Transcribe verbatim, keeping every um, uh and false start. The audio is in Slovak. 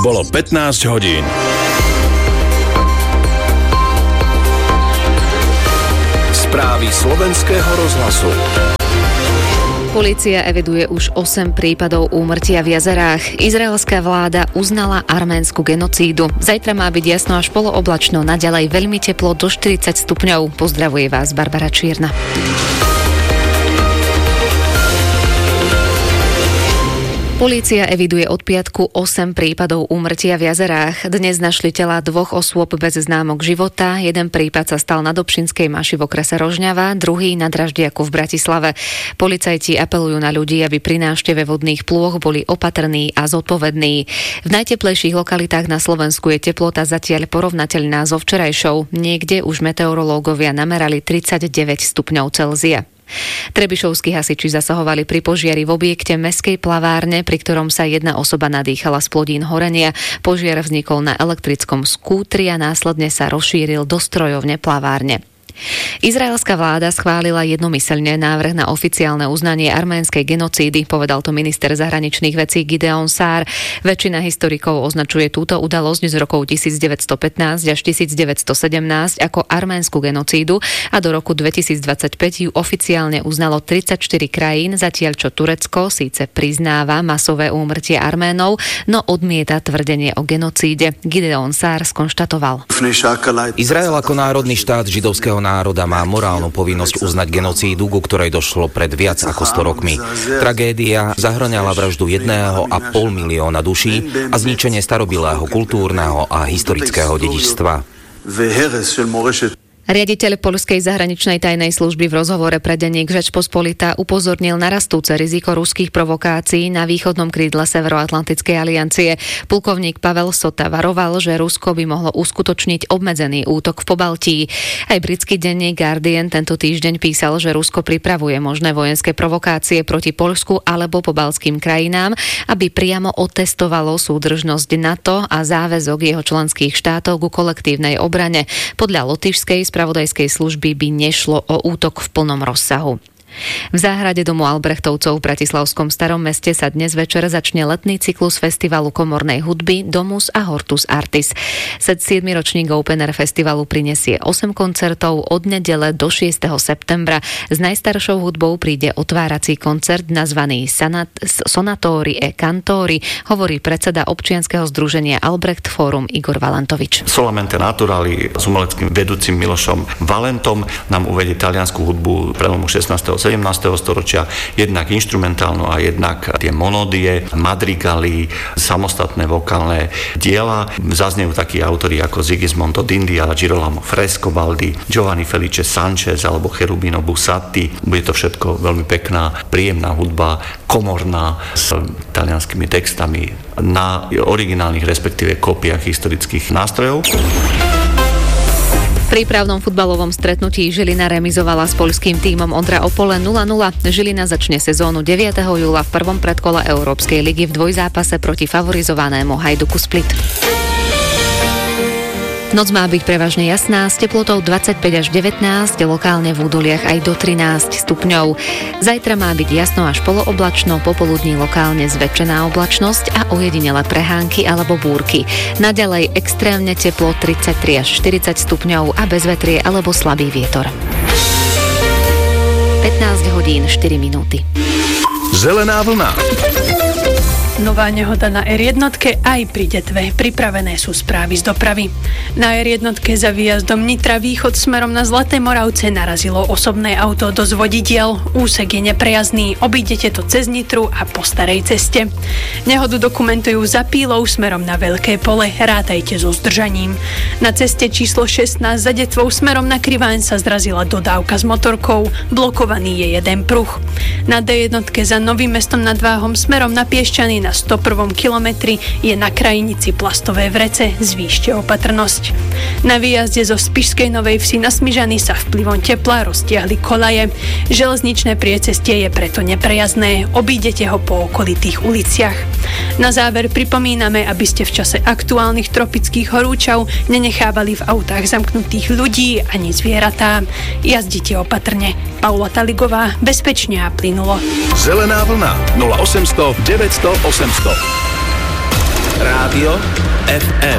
Bolo pätnásť hodín. Správy slovenského rozhlasu. Polícia eviduje už osem prípadov úmrtia v jazerách. Izraelská vláda uznala arménsku genocídu. Zajtra má byť jasno až polooblačno, naďalej veľmi teplo do štyridsať stupňov. Pozdravuje vás Barbara Čierna. Polícia eviduje od piatku osem prípadov úmrtia v jazerách. Dnes našli tela dvoch osôb bez známok života. Jeden prípad sa stal na Dobšinskej Maši v okrese Rožňava, druhý na Draždiaku v Bratislave. Policajti apelujú na ľudí, aby pri návšteve vodných plôch boli opatrní a zodpovední. V najteplejších lokalitách na Slovensku je teplota zatiaľ porovnateľná so včerajšou. Niekde už meteorológovia namerali tridsaťdeväť stupňov Celzia. Trebišovskí hasiči zasahovali pri požiari v objekte mestskej plavárne, pri ktorom sa jedna osoba nadýchala z plodín horenia. Požiar vznikol na elektrickom skútri a následne sa rozšíril do strojovne plavárne. Izraelská vláda schválila jednomyseľne návrh na oficiálne uznanie arménskej genocídy, povedal to minister zahraničných vecí Gideon Sár. Väčšina historikov označuje túto udalosť z rokov devätnásťstopätnásť až devätnásťstosedemnásť ako arménsku genocídu a do roku dvetisícdvadsaťpäť ju oficiálne uznalo tridsaťštyri krajín, zatiaľ čo Turecko síce priznáva masové úmrtie Arménov, no odmieta tvrdenie o genocíde. Gideon Sár skonštatoval: Izrael ako národný štát židovského národa má morálnu povinnosť uznať genocídu, ku ktorej došlo pred viac ako sto rokmi. Tragédia zahŕňala vraždu jedného a pol milióna duší a zničenie starobilého kultúrneho a historického dedičstva. Riaditeľ poľskej zahraničnej tajnej služby v rozhovore pre denník Žečpospolita upozornil na rastúce riziko ruských provokácií na východnom krídle Severoatlantickej aliancie. Plukovník Pavel Sota varoval, že Rusko by mohlo uskutočniť obmedzený útok v Pobaltí. Aj britský denník Guardian tento týždeň písal, že Rusko pripravuje možné vojenské provokácie proti Poľsku alebo pobaltským krajinám, aby priamo otestovalo súdržnosť NATO a záväzok jeho členských štátov ku kolektívnej obrane. Podľa lotyšskej spravodajskej služby by nešlo o útok v plnom rozsahu. V záhrade domu Albrechtovcov v bratislavskom Starom meste sa dnes večer začne letný cyklus festivalu komornej hudby Domus a Hortus Artis. siedmy ročník Open Air festivalu prinesie osem koncertov od nedele do šiesteho septembra. S najstaršou hudbou príde otvárací koncert nazvaný Sonatori e Cantori, hovorí predseda občianskeho združenia Albrecht Fórum Igor Valentovič. Solamente Naturali s umeleckým vedúcim Milošom Valentom nám uvedie taliansku hudbu prelomu šestnásteho sedemnásteho storočia, jednak inštrumentálnu a jednak tie monodie, madrigaly, samostatné vokálne diela. Zaznejú takí autori ako Sigismondo D'India, Girolamo Frescobaldi, Giovanni Felice Sanchez alebo Cherubino Bussati. Bude to všetko veľmi pekná, príjemná hudba, komorná, s talianskými textami na originálnych, respektíve kópiách historických nástrojov. V prípravnom futbalovom stretnutí Žilina remizovala s poľským tímom Ondra Opole nula nula. Žilina začne sezónu deviateho júla v prvom predkole Európskej ligy v dvojzápase proti favorizovanému Hajduku Split. Noc má byť prevažne jasná, s teplotou dvadsaťpäť až devätnásť, lokálne v údoliach aj do trinásť stupňov. Zajtra má byť jasno až polooblačno, popoludní lokálne zväčšená oblačnosť a ojedinele prehánky alebo búrky. Naďalej extrémne teplo tridsaťtri až štyridsať stupňov a bezvetrie alebo slabý vietor. pätnásť hodín štyri minúty. Zelená vlna. Nová nehoda na er jedna aj pri Detve. Pripravené sú správy z dopravy. Na er jedna za výjazdom Nitra východ smerom na Zlaté Moravce narazilo osobné auto do zvodidiel. Úsek je neprejazdný, obídete to cez Nitru a po starej ceste. Nehodu dokumentujú za Pílou smerom na Veľké Pole. Rátajte so zdržaním. Na ceste číslo šestnásť za Detvou smerom na Kriváň sa zrazila dodávka s motorkou. Blokovaný je jeden pruh. Na dé jedna za Novým Mestom nad Váhom smerom na Piešťany na sto prvom kilometri je na krajnici plastové vrece, zvýšte opatrnosť. Na výjazde zo Spišskej Novej Vsi na Smižany sa vplyvom tepla roztiahli kolaje. Železničné priecestie je preto neprejazdné, obídete ho po okolitých uliciach. Na záver pripomíname, aby ste v čase aktuálnych tropických horúčav nenechávali v autách zamknutých ľudí ani zvieratá. Jazdite opatrne. Paula Taligová, bezpečne a plynulo. Zelená vlna nula osemsto deväťsto osemsto. Rádio Rádio ef em.